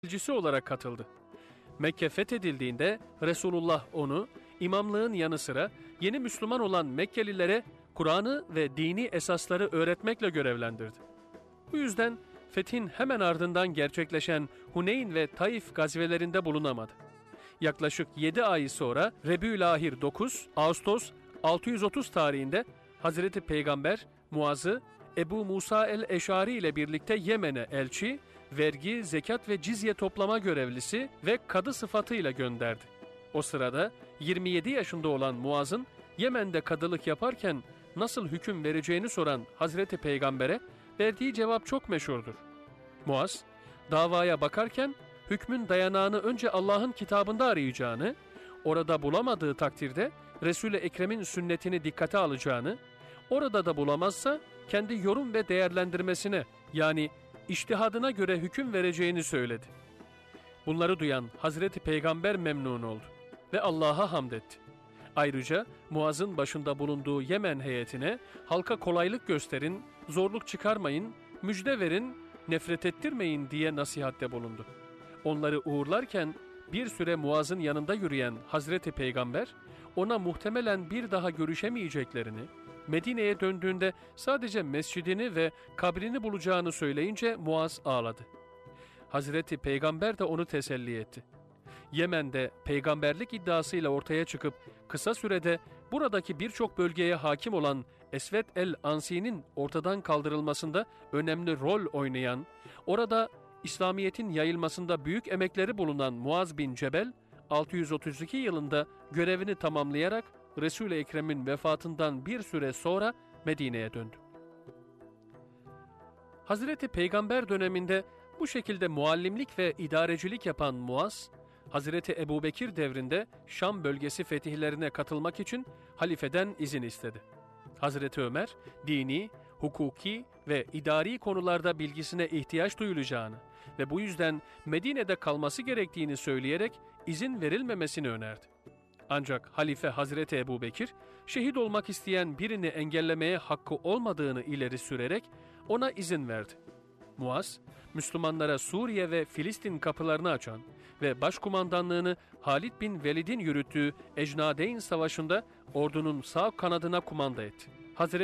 temsilcisi olarak katıldı. Mekke fethedildiğinde Resulullah onu imamlığın yanı sıra yeni Müslüman olan Mekkelilere Kur'an'ı ve dini esasları öğretmekle görevlendirdi. Bu yüzden fethin hemen ardından gerçekleşen Huneyn ve Taif gazvelerinde bulunamadı. Yaklaşık 7 ay sonra Rebü'l-Ahir 9, Ağustos 630 tarihinde Hazreti Peygamber Muaz'ı Ebu Musa el-Eşari ile birlikte Yemen'e elçi, vergi, zekat ve cizye toplama görevlisi ve kadı sıfatıyla gönderdi. O sırada 27 yaşında olan Muaz'ın Yemen'de kadılık yaparken nasıl hüküm vereceğini soran Hazreti Peygamber'e verdiği cevap çok meşhurdur. Muaz, davaya bakarken hükmün dayanağını önce Allah'ın kitabında arayacağını, orada bulamadığı takdirde Resul-i Ekrem'in sünnetini dikkate alacağını, orada da bulamazsa kendi yorum ve değerlendirmesine yani içtihadına göre hüküm vereceğini söyledi. Bunları duyan Hazreti Peygamber memnun oldu ve Allah'a hamd etti. Ayrıca Muaz'ın başında bulunduğu Yemen heyetine halka kolaylık gösterin, zorluk çıkarmayın, müjde verin, nefret ettirmeyin diye nasihatte bulundu. Onları uğurlarken bir süre Muaz'ın yanında yürüyen Hazreti Peygamber ona muhtemelen bir daha görüşemeyeceklerini, Medine'ye döndüğünde sadece mescidini ve kabrini bulacağını söyleyince Muaz ağladı. Hazreti Peygamber de onu teselli etti. Yemen'de peygamberlik iddiasıyla ortaya çıkıp kısa sürede buradaki birçok bölgeye hakim olan Esved el-Ansi'nin ortadan kaldırılmasında önemli rol oynayan, orada İslamiyet'in yayılmasında büyük emekleri bulunan Muaz bin Cebel, 632 yılında görevini tamamlayarak Resul-i Ekrem'in vefatından bir süre sonra Medine'ye döndü. Hazreti Peygamber döneminde bu şekilde muallimlik ve idarecilik yapan Muaz, Hazreti Ebubekir devrinde Şam bölgesi fetihlerine katılmak için halifeden izin istedi. Hazreti Ömer, dini, hukuki ve idari konularda bilgisine ihtiyaç duyulacağını ve bu yüzden Medine'de kalması gerektiğini söyleyerek izin verilmemesini önerdi. Ancak halife Hazreti Ebubekir, şehit olmak isteyen birini engellemeye hakkı olmadığını ileri sürerek ona izin verdi. Muaz, Müslümanlara Suriye ve Filistin kapılarını açan ve başkumandanlığını Halid bin Velid'in yürüttüğü Ecnadeyn Savaşı'nda ordunun sağ kanadına kumanda etti. Hazreti